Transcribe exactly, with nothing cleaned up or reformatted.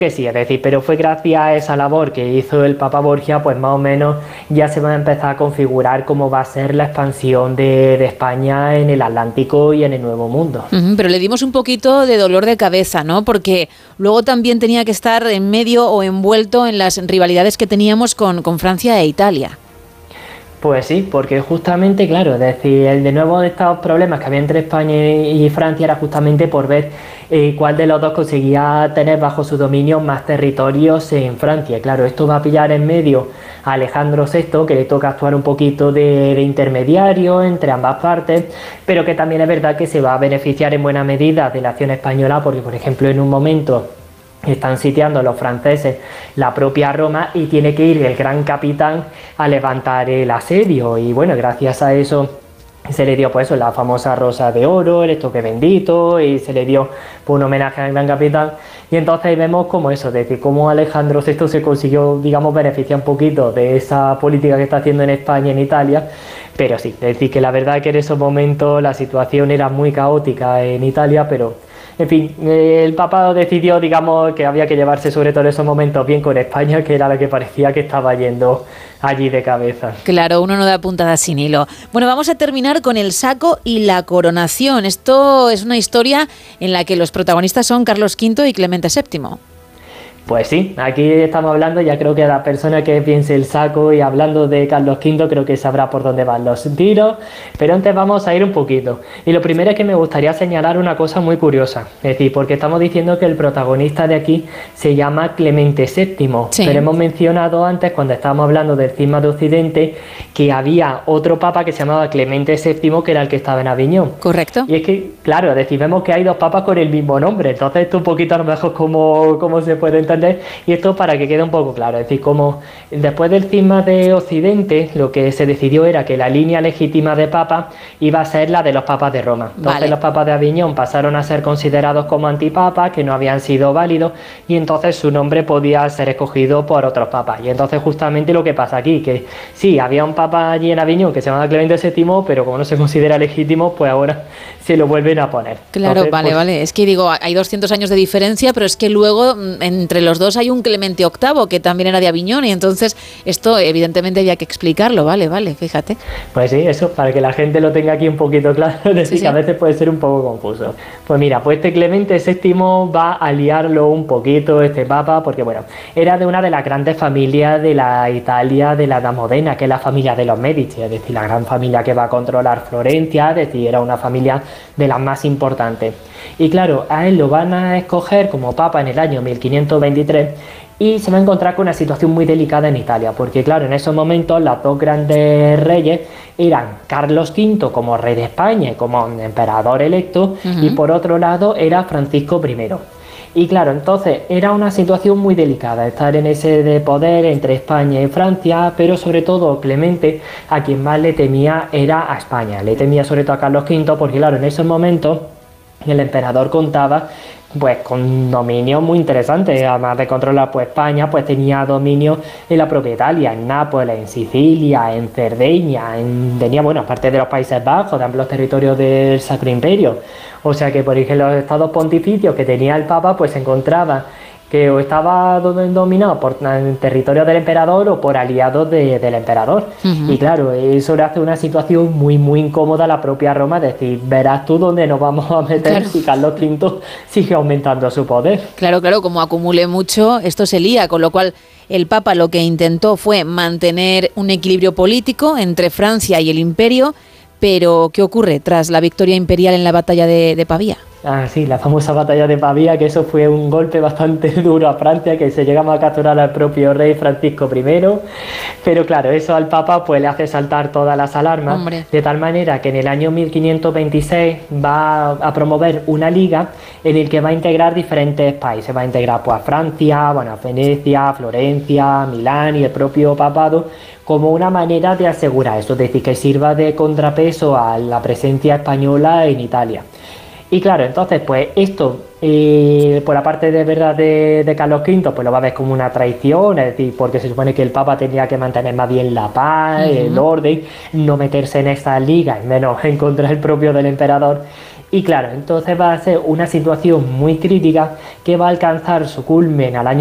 Que sí, es decir, pero fue gracias a esa labor que hizo el Papa Borgia, pues más o menos ya se va a empezar a configurar cómo va a ser la expansión de, de España en el Atlántico y en el Nuevo Mundo. Uh-huh, pero le dimos un poquito de dolor de cabeza, ¿no? Porque luego también tenía que estar en medio o envuelto en las rivalidades que teníamos con, con Francia e Italia. Pues sí, porque justamente, claro, es decir, el de nuevo de estos problemas que había entre España y Francia era justamente por ver eh, cuál de los dos conseguía tener bajo su dominio más territorios en Francia. Claro, esto va a pillar en medio a Alejandro sexto, que le toca actuar un poquito de, de intermediario entre ambas partes, pero que también es verdad que se va a beneficiar en buena medida de la acción española, porque por ejemplo en un momento están sitiando los franceses la propia Roma y tiene que ir el gran capitán a levantar el asedio, y bueno, gracias a eso se le dio pues eso, la famosa rosa de oro, el estoque bendito, y se le dio pues, un homenaje al gran capitán. Y entonces vemos como eso, de que como Alejandro sexto se consiguió, digamos, beneficiar un poquito de esa política que está haciendo en España y en Italia. Pero sí, es decir, que la verdad es que en esos momentos la situación era muy caótica en Italia, pero en fin, el Papa decidió, digamos, que había que llevarse sobre todo en esos momentos bien con España, que era la que parecía que estaba yendo allí de cabeza. Claro, uno no da puntadas sin hilo. Bueno, vamos a terminar con el saco y la coronación. Esto es una historia en la que los protagonistas son Carlos quinto y Clemente séptimo. Pues sí, aquí estamos hablando, ya creo que la persona que piense el saco y hablando de Carlos quinto creo que sabrá por dónde van los tiros, pero antes vamos a ir un poquito. Y lo primero es que me gustaría señalar una cosa muy curiosa, es decir, porque estamos diciendo que el protagonista de aquí se llama Clemente séptimo, sí. Pero hemos mencionado antes, cuando estábamos hablando del cisma de Occidente, que había otro papa que se llamaba Clemente séptimo, que era el que estaba en Aviñón. Correcto. Y es que, claro, es decir, vemos que hay dos papas con el mismo nombre, entonces esto un poquito a lo mejor cómo, cómo se puede entender. Y esto para que quede un poco claro, es decir, como después del cisma de Occidente lo que se decidió era que la línea legítima de papa iba a ser la de los papas de Roma. Entonces vale. Los papas de Aviñón pasaron a ser considerados como antipapas, que no habían sido válidos, y entonces su nombre podía ser escogido por otros papas. Y entonces justamente lo que pasa aquí, que sí, había un papa allí en Aviñón que se llamaba Clemente séptimo, pero como no se considera legítimo, pues ahora se lo vuelven a poner. Claro, entonces, vale, pues, vale. Es que digo, hay doscientos años de diferencia, pero es que luego entre los dos hay un Clemente octavo que también era de Aviñón, y entonces esto evidentemente había que explicarlo, vale, vale, fíjate. Pues sí, eso, para que la gente lo tenga aquí un poquito claro, decir sí, sí. que a veces puede ser un poco confuso. Pues mira, pues este Clemente séptimo va a liarlo un poquito este papa, porque bueno, era de una de las grandes familias de la Italia de la Edad Moderna, que es la familia de los Medici, es decir, la gran familia que va a controlar Florencia, es decir, era una familia de las más importantes. Y claro, a él lo van a escoger como papa en el año mil quinientos veintitrés y se va a encontrar con una situación muy delicada en Italia, porque claro, en esos momentos los dos grandes reyes eran Carlos quinto como rey de España, como emperador electo, uh-huh. y por otro lado era Francisco primero. Y claro, entonces era una situación muy delicada, estar en ese de poder entre España y Francia, pero sobre todo Clemente, a quien más le temía era a España, le temía sobre todo a Carlos quinto, porque claro, en esos momentos el emperador contaba pues con dominio muy interesante, además de controlar pues España, pues tenía dominio en la propia Italia, en Nápoles, en Sicilia, en Cerdeña, en, tenía, bueno, aparte de los Países Bajos, de los territorios del Sacro Imperio. O sea que, por ejemplo, los estados pontificios que tenía el Papa, pues se encontraba que o estaba dominado por el territorio del emperador o por aliados de, del emperador. Uh-huh. Y claro, eso le hace una situación muy, muy incómoda a la propia Roma, es decir, verás tú dónde nos vamos a meter claro. si Carlos quinto sigue aumentando su poder. Claro, claro, como acumule mucho, esto se lía, con lo cual el Papa lo que intentó fue mantener un equilibrio político entre Francia y el Imperio, pero ¿qué ocurre tras la victoria imperial en la batalla de, de Pavía? Ah, sí, la famosa batalla de Pavía, que eso fue un golpe bastante duro a Francia, que se llegamos a capturar al propio rey Francisco primero, pero claro, eso al Papa pues le hace saltar todas las alarmas, Hombre. de tal manera que en el año mil quinientos veintiséis va a promover una liga en el que va a integrar diferentes países, va a integrar pues a Francia, bueno, a Venecia, Florencia, Milán y el propio papado, como una manera de asegurar eso, es decir, que sirva de contrapeso a la presencia española en Italia. Y claro, entonces pues esto, eh, por la parte de verdad de, de Carlos quinto, pues lo va a ver como una traición, es decir, porque se supone que el Papa tenía que mantener más bien la paz, uh-huh. el orden, no meterse en esta liga, y menos en contra del propio del emperador. Y claro, entonces va a ser una situación muy crítica que va a alcanzar su culmen al año